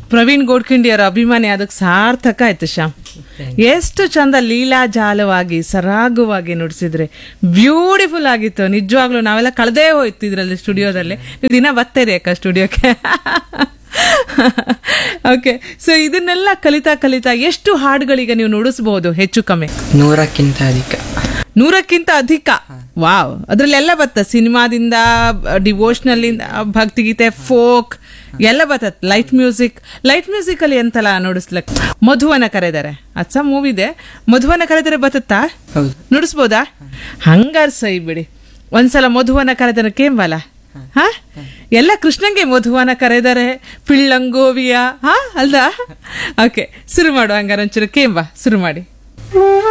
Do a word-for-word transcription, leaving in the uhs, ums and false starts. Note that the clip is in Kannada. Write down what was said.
ಪ್ರವೀಣ್ ಗೋಡ್ಖಿಂಡಿ ಅವರ ಅಭಿಮಾನಿ ಅದಕ್ಕೆ ಸಾರ್ಥಕ ಆಯ್ತು ಶ್ಯಾಮ್. ಎಷ್ಟು ಚಂದ ಲೀಲಾಜಾಲವಾಗಿ ಸರಾಗವಾಗಿ ನುಡಿಸಿದ್ರೆ, ಬ್ಯೂಟಿಫುಲ್ ಆಗಿತ್ತು ನಿಜವಾಗ್ಲೂ. ನಾವೆಲ್ಲ ಕಳೆದೇ ಹೋಯ್ತು ಇದ್ರಲ್ಲಿ ಸ್ಟುಡಿಯೋದಲ್ಲಿ. ನೀವು ದಿನ ಬರ್ತೀರಿ ಅಕ್ಕ ಸ್ಟುಡಿಯೋಕ್ಕೆ. ಓಕೆ, ಸೊ ಇದನ್ನೆಲ್ಲ ಕಲಿತಾ ಕಲಿತಾ ಎಷ್ಟು ಹಾಡುಗಳಿಗೆ ನೀವು ನುಡಿಸಬಹುದು ಹೆಚ್ಚು ಕಮ್ಮಿ? ನೂರಕ್ಕಿಂತ ಅಧಿಕ. ನೂರಕ್ಕಿಂತ ಅಧಿಕ? ವಾವ್. ಅದ್ರಲ್ಲೆಲ್ಲ ಬತ್ತ, ಸಿನಿಮಾದಿಂದ ಡಿವೋಷನಲ್ ಇಂದ ಭಕ್ತಿಗೀತೆ, ಫೋಕ್ ಎಲ್ಲ ಬರ್ತತ್. ಲೈಟ್ ಮ್ಯೂಸಿಕ್, ಲೈಟ್ ಮ್ಯೂಸಿಕ್ ಅಲ್ಲಿ ಎಂತಲ್ಲ ನುಡಿಸ್ಲಕ್. ಮಧುವನ ಕರೆದರೆ ಅಚ್ಚ ಮೂವಿದೆ, ಮಧುವನ ಕರೆದರೆ ಬತ್ತತ್ತಾ? ನುಡಿಸ್ಬೋದಾ? ಹಂಗಾರ ಸೈ ಬಿಡಿ, ಒಂದ್ಸಲ ಮಧುವನ ಕರೆದನ ಕೇಂಬಲ್ಲ. ಹಾ, ಎಲ್ಲ ಕೃಷ್ಣಂಗೆ ಮಧುವನ ಕರೆದರೆ ಪಿಳ್ಳಂಗೋವಿಯ. ಹಾ ಅಲ್ದಾ? ಓಕೆ, ಶುರು ಮಾಡು ಹಂಗಾರ. ಒಂಚೂರು ಕೇಂಬ ಶುರು ಮಾಡಿ.